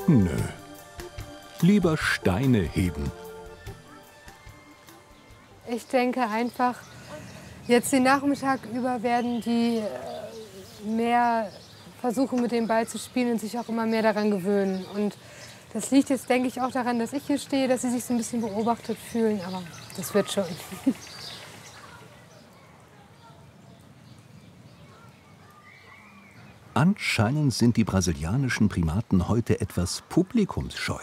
Nö. Lieber Steine heben. Ich denke einfach, jetzt den Nachmittag über werden die mehr versuchen, mit dem Ball zu spielen und sich auch immer mehr daran gewöhnen. Und das liegt jetzt, denke ich, auch daran, dass ich hier stehe, dass sie sich so ein bisschen beobachtet fühlen. Aber das wird schon. Anscheinend sind die brasilianischen Primaten heute etwas publikumsscheu.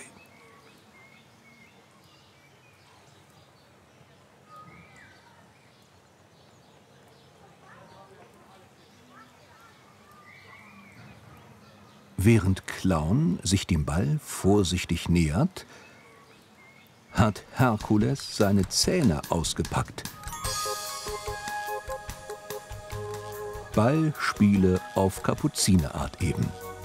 Während Clown sich dem Ball vorsichtig nähert, hat Herkules seine Zähne ausgepackt. Ballspiele auf Kapuzinerart eben.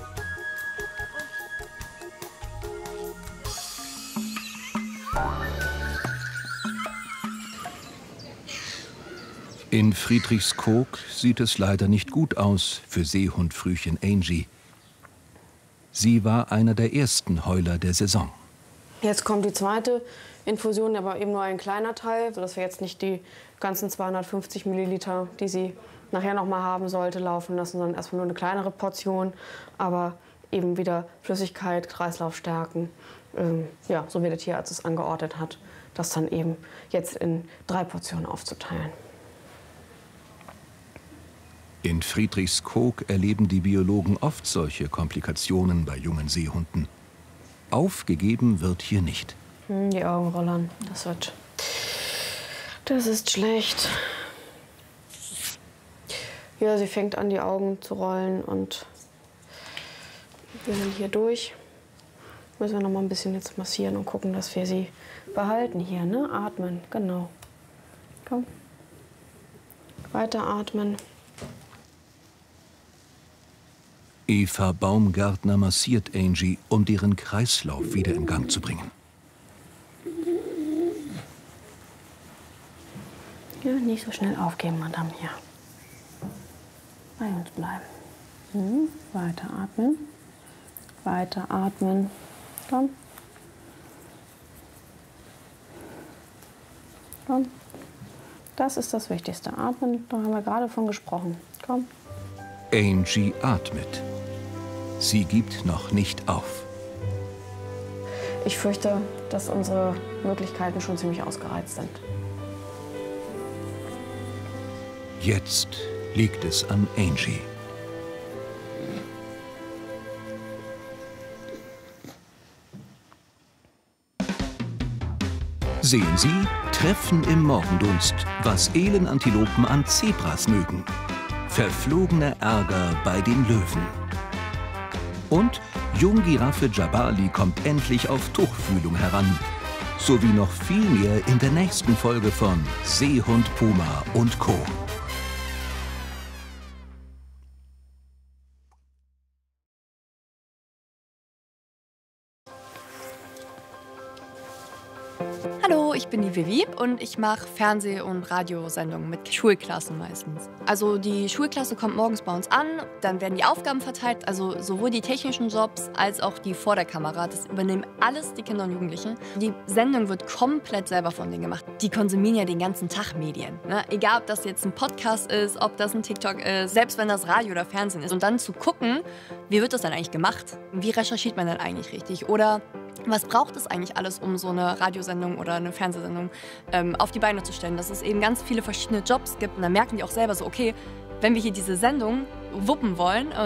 In Friedrichskoog sieht es leider nicht gut aus für Seehundfrühchen Angie. Sie war einer der ersten Heuler der Saison. Jetzt kommt die zweite Infusion, aber eben nur ein kleiner Teil, sodass wir jetzt nicht die ganzen 250 Milliliter, die sie nachher noch mal haben sollte, laufen lassen, sondern erstmal nur eine kleinere Portion, aber eben wieder Flüssigkeit, Kreislauf stärken, ja, so wie der Tierarzt es angeordnet hat, das dann eben jetzt in 3 Portionen aufzuteilen. In Friedrichskoog erleben die Biologen oft solche Komplikationen bei jungen Seehunden. Aufgegeben wird hier nicht. Die Augen rollern, das ist schlecht. Ja, sie fängt an, die Augen zu rollen und wir sind hier durch. Müssen wir noch mal ein bisschen jetzt massieren und gucken, dass wir sie behalten hier, ne? Atmen, genau. Komm. Weiter atmen. Eva Baumgärtner massiert Angie, um deren Kreislauf wieder in Gang zu bringen. Ja, nicht so schnell aufgeben, Madame, hier. Bei uns bleiben. Weiter atmen. Weiter atmen. Komm. Komm. Das ist das Wichtigste. Atmen, da haben wir gerade von gesprochen. Komm. Angie atmet. Sie gibt noch nicht auf. Ich fürchte, dass unsere Möglichkeiten schon ziemlich ausgereizt sind. Jetzt liegt es an Angie. Sehen Sie, Treffen im Morgendunst, was Elenantilopen an Zebras mögen. Verflogener Ärger bei den Löwen. Und Junggiraffe Jabali kommt endlich auf Tuchfühlung heran. Sowie noch viel mehr in der nächsten Folge von Seehund Puma und Co. Hallo, ich bin die Vivi und ich mache Fernseh- und Radiosendungen mit Schulklassen meistens. Also die Schulklasse kommt morgens bei uns an, dann werden die Aufgaben verteilt, also sowohl die technischen Jobs als auch die vor der Kamera. Das übernehmen alles die Kinder und Jugendlichen. Die Sendung wird komplett selber von denen gemacht. Die konsumieren ja den ganzen Tag Medien. Ne? Egal, ob das jetzt ein Podcast ist, ob das ein TikTok ist, selbst wenn das Radio oder Fernsehen ist. Und dann zu gucken, wie wird das dann eigentlich gemacht? Wie recherchiert man dann eigentlich richtig? Oder was braucht es eigentlich alles, um so eine Radiosendung oder eine Fernsehsendung auf die Beine zu stellen? Dass es eben ganz viele verschiedene Jobs gibt. Und dann merken die auch selber so, okay, wenn wir hier diese Sendung wuppen wollen